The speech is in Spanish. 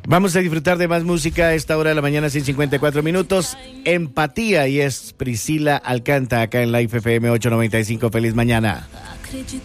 Vamos a disfrutar de más música a esta hora de la mañana, 54 minutos. Empatía, y es Priscila Alcanta acá en Life FM 895. Feliz mañana.